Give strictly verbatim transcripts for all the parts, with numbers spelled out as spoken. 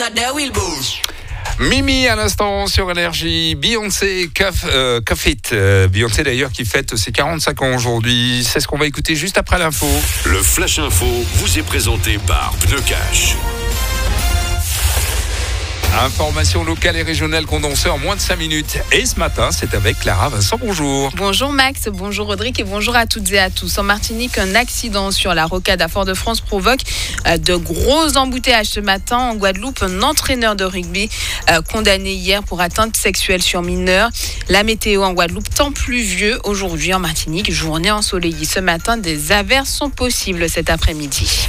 Mimi à l'instant sur Énergie, Beyoncé, Cuff, euh, Cuff It. Euh, Beyoncé d'ailleurs qui fête ses quarante-cinq ans aujourd'hui. C'est ce qu'on va écouter juste après l'info. Le Flash Info vous est présenté par Pneu Cash. Information locale et régionale condensée en moins de cinq minutes. Et ce matin, c'est avec Clara Vincent. Bonjour. Bonjour Max, bonjour Rodrigue et bonjour à toutes et à tous. En Martinique, un accident sur la rocade à Fort-de-France provoque euh, de gros embouteillages ce matin. En Guadeloupe, un entraîneur de rugby euh, condamné hier pour atteinte sexuelle sur mineur. La météo en Guadeloupe, temps pluvieux aujourd'hui en Martinique. Journée ensoleillée ce matin. Des averses sont possibles cet après-midi.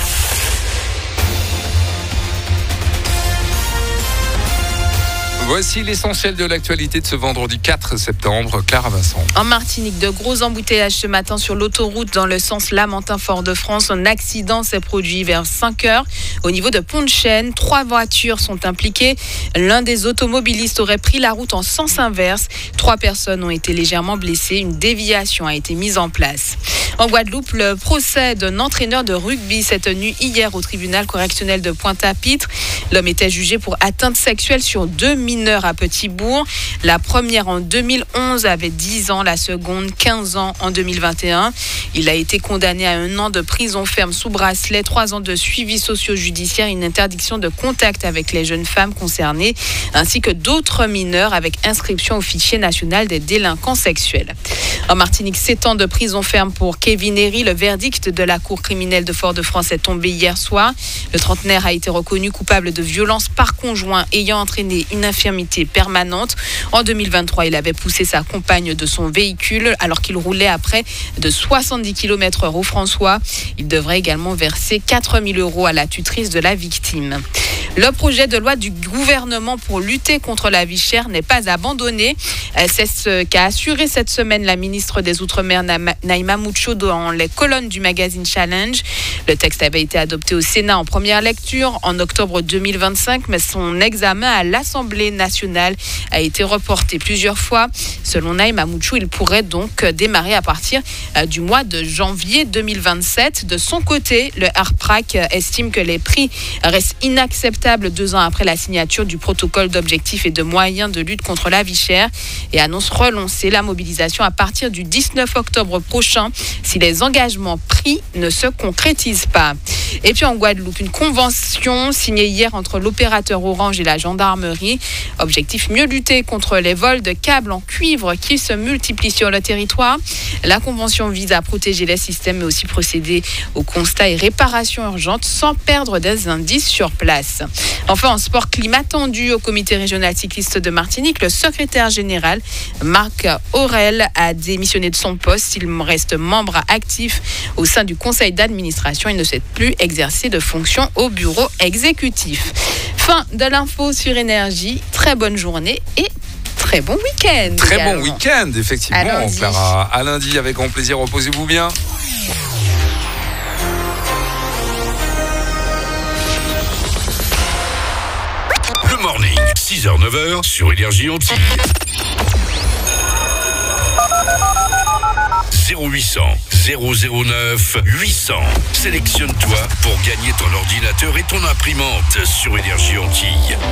Voici l'essentiel de l'actualité de ce vendredi quatre septembre. Clara Vincent. En Martinique, de gros embouteillages ce matin sur l'autoroute dans le sens Lamentin-Fort-de-France. Un accident s'est produit vers cinq heures au niveau de Pont-de-Chêne. Trois voitures sont impliquées. L'un des automobilistes aurait pris la route en sens inverse. Trois personnes ont été légèrement blessées. Une déviation a été mise en place. En Guadeloupe, le procès d'un entraîneur de rugby s'est tenu hier au tribunal correctionnel de Pointe-à-Pitre. L'homme était jugé pour atteinte sexuelle sur deux mineurs à Petit-Bourg. La première en deux mille onze avait dix ans, la seconde quinze ans en deux mille vingt et un. Il a été condamné à un an de prison ferme sous bracelet, trois ans de suivi socio-judiciaire, une interdiction de contact avec les jeunes femmes concernées, ainsi que d'autres mineurs avec inscription au fichier national des délinquants sexuels. En Martinique, sept ans de prison ferme pour Kevin Herry. Le verdict de la Cour criminelle de Fort-de-France est tombé hier soir. Le trentenaire a été reconnu coupable de violence par conjoint ayant entraîné une infirmité permanente. En deux mille vingt-trois, il avait poussé sa compagne de son véhicule alors qu'il roulait à près de soixante-dix kilomètres heure au François. Il devrait également verser quatre mille euros à la tutrice de la victime. Le projet de loi du gouvernement pour lutter contre la vie chère n'est pas abandonné. C'est ce qu'a assuré cette semaine la ministre des Outre-mer Naïma Moucho dans les colonnes du magazine Challenge. Le texte avait été adopté au Sénat en première lecture en octobre deux mille vingt-cinq, mais son examen à l'Assemblée nationale a été reporté plusieurs fois. Selon Naïma Moucho, il pourrait donc démarrer à partir du mois de janvier deux mille vingt-sept. De son côté, le Harprac estime que les prix restent inacceptables deux ans après la signature du protocole d'objectifs et de moyens de lutte contre la vie chère et annonce relancer la mobilisation à partir du dix-neuf octobre prochain si les engagements pris ne se concrétisent pas. Et puis en Guadeloupe, une convention signée hier entre l'opérateur Orange et la gendarmerie. Objectif, mieux lutter contre les vols de câbles en cuivre qui se multiplient sur le territoire. La convention vise à protéger les systèmes mais aussi procéder au constat et réparation urgente sans perdre des indices sur place. Enfin, en sport, climat tendu au comité régional cycliste de Martinique. Le secrétaire général, Marc Aurel, a démissionné de son poste. Il reste membre actif au sein du conseil d'administration. Il ne souhaite plus exercer de fonction au bureau exécutif. Fin de l'info sur Énergie. Très bonne journée et très bon week-end. Très également. bon week-end, effectivement, à lundi. Clara. À lundi, avec grand plaisir. Reposez-vous bien. Le morning, six heures neuf heures sur Énergie Antilles. zéro huit cent zéro zéro neuf huit cents. Sélectionne-toi pour gagner ton ordinateur et ton imprimante sur Énergie Antilles.